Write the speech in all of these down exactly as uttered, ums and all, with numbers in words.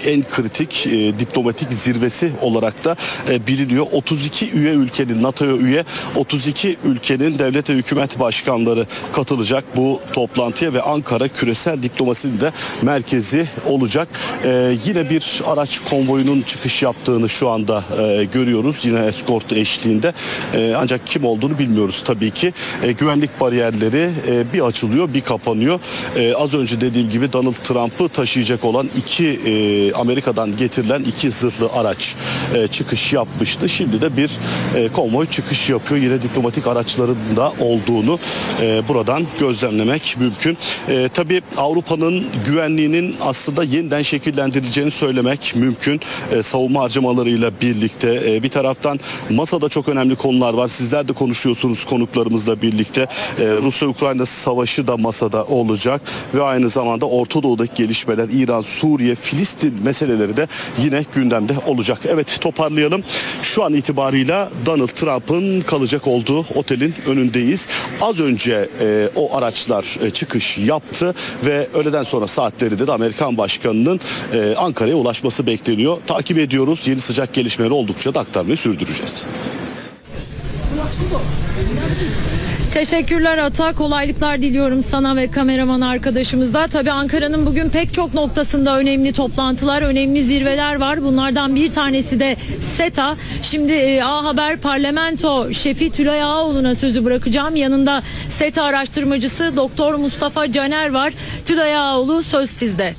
en kritik e, diplomatik zirvesi olarak da e, biliniyor. otuz iki üye ülkenin, NATO'ya üye otuz iki ülkenin devlet ve hükümet başkanları katılacak bu toplantıya ve Ankara küresel diplomasinin de merkezi olacak. E, yine bir araç konvoyunun çıkış yaptığını şu anda e, görüyoruz. Yine eskort eşliğinde. E, ancak kim olduğunu bilmiyoruz tabii ki. E, güvenlik bariyerleri e, bir açılıyor, bir kapanıyor. E, az önce dediğim gibi Donald Trump'ı taşıyacak olan iki e, Amerika'dan getirilen iki zırhlı araç e, çıkış yapmıştı. Şimdi de bir e, konvoy çıkış yapıyor. Yine diplomatik araçların da olduğunu e, buradan gözlemlemek mümkün. E, tabii Avrupa'nın güvenliğinin aslında yeniden şekillendirileceğini söylemek mümkün. E, savunma harcamalarıyla birlikte e, bir taraftan masada çok önemli konular var. Sizler de konuşuyorsunuz konuklarımızla birlikte. E, Rusya-Ukrayna savaşı da masada olacak ve aynı zamanda Orta Doğu'daki gelişmeler, İran, Suriye, Filistin meseleleri de yine gündemde olacak. Evet, toparlayalım. Şu an itibarıyla Donald Trump'ın kalacak olduğu otelin önündeyiz. Az önce e, o araçlar e, çıkış yaptı ve öğleden sonra saatlerinde de Amerikan Başkanı'nın e, Ankara'ya ulaşması bekleniyor. Takip ediyoruz. Yeni sıcak gelişmeleri oldukça da aktarmayı sürdüreceğiz. Teşekkürler Ata. Kolaylıklar diliyorum sana ve kameraman arkadaşımıza. Tabii Ankara'nın bugün pek çok noktasında önemli toplantılar, önemli zirveler var. Bunlardan bir tanesi de SETA. Şimdi e, A Haber Parlamento Şefi Tülay Ağaoğlu'na sözü bırakacağım. Yanında SETA araştırmacısı Doktor Mustafa Caner var. Tülay Ağaoğlu, söz sizde.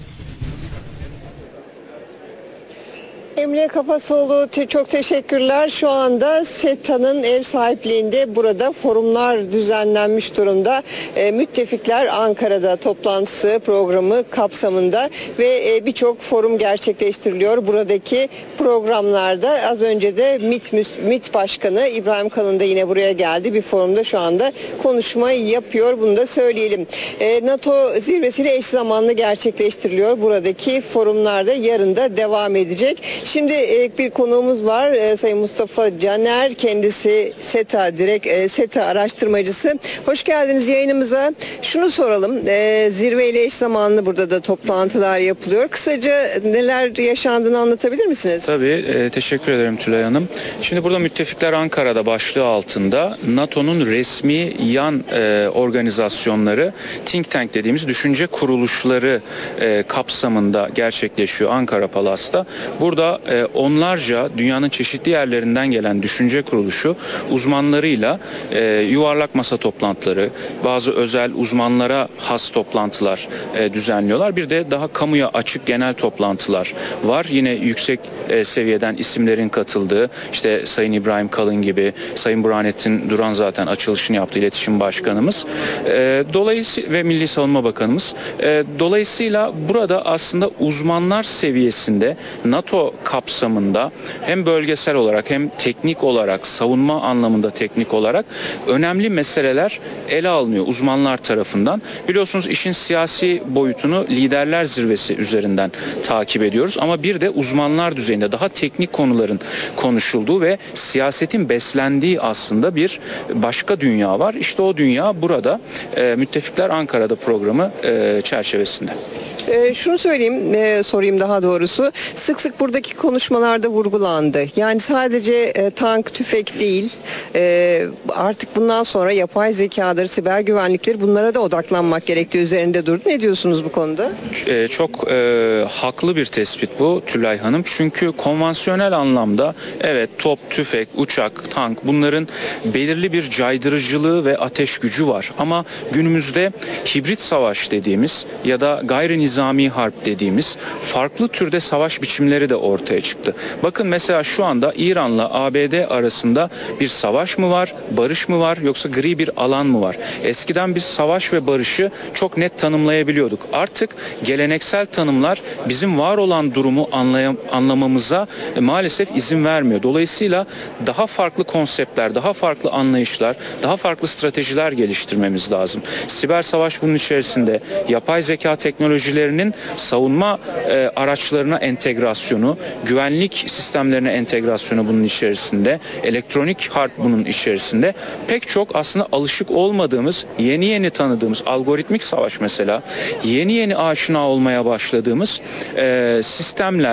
Emine Kapasoğlu, te çok teşekkürler. Şu anda SETA'nın ev sahipliğinde burada forumlar düzenlenmiş durumda. E, müttefikler Ankara'da toplantısı programı kapsamında ve e, birçok forum gerçekleştiriliyor. Buradaki programlarda az önce de MİT, MİT Başkanı İbrahim Kalın da yine buraya geldi. Bir forumda şu anda konuşma yapıyor. Bunu da söyleyelim. E, NATO zirvesiyle eş zamanlı gerçekleştiriliyor. Buradaki forumlarda yarın da devam edecek. Şimdi bir konuğumuz var, Sayın Mustafa Caner, kendisi SETA direkt SETA araştırmacısı. Hoş geldiniz yayınımıza. Şunu soralım, zirveyle eş zamanlı burada da toplantılar yapılıyor. Kısaca neler yaşandığını anlatabilir misiniz? Tabii, e, teşekkür ederim Tülay Hanım. Şimdi burada müttefikler Ankara'da başlığı altında NATO'nun resmi yan e, organizasyonları, think tank dediğimiz düşünce kuruluşları e, kapsamında gerçekleşiyor Ankara Palas'ta. Burada e, onlarca dünyanın çeşitli yerlerinden gelen düşünce kuruluşu uzmanlarıyla e, yuvarlak masa toplantıları, bazı özel uzmanlara has toplantılar e, düzenliyorlar. Bir de daha kamuya açık genel toplantılar var. Yine yüksek e, seviyeden isimlerin katıldığı, işte Sayın İbrahim Kalın gibi, Sayın Burhanettin Duran zaten açılışını yaptı, iletişim başkanımız. E, dolayısıyla ve Milli Savunma Bakanımız. E, dolayısıyla burada aslında uzmanlar seviyesinde NATO kapsamında hem bölgesel olarak hem teknik olarak, savunma anlamında teknik olarak önemli meseleler ele alınıyor uzmanlar tarafından. Biliyorsunuz işin siyasi boyutunu liderler zirvesi üzerinden takip ediyoruz ama bir de uzmanlar düzeyinde daha teknik konuların konuşulduğu ve siyasetin beslendiği aslında bir başka dünya var. İşte o dünya burada e, Müttefikler Ankara'da programı e, çerçevesinde. E, şunu söyleyeyim, e, sorayım daha doğrusu. Sık sık buradaki konuşmalarda vurgulandı. Yani sadece e, tank, tüfek değil, e, artık bundan sonra yapay zekadır, siber güvenlikleri, bunlara da odaklanmak gerektiği üzerinde durdu. Ne diyorsunuz bu konuda? E, çok e, haklı bir tespit bu Tülay Hanım. Çünkü konvansiyonel anlamda evet top, tüfek, uçak, tank bunların belirli bir caydırıcılığı ve ateş gücü var. Ama günümüzde hibrit savaş dediğimiz ya da gayri nizami harp dediğimiz farklı türde savaş biçimleri de ortaya çıktı. Bakın mesela şu anda İran'la A B D arasında bir savaş mı var, barış mı var, yoksa gri bir alan mı var? Eskiden biz savaş ve barışı çok net tanımlayabiliyorduk. Artık geleneksel tanımlar bizim var olan durumu anlayam- anlamamıza e, maalesef izin vermiyor. Dolayısıyla daha farklı konseptler, daha farklı anlayışlar, daha farklı stratejiler geliştirmemiz lazım. Siber savaş bunun içerisinde, yapay zeka teknolojilerinin savunma e, araçlarına entegrasyonu, güvenlik sistemlerine entegrasyonu bunun içerisinde, elektronik harp bunun içerisinde, pek çok aslında alışık olmadığımız, yeni yeni tanıdığımız algoritmik savaş mesela, yeni yeni aşina olmaya başladığımız e, sistemler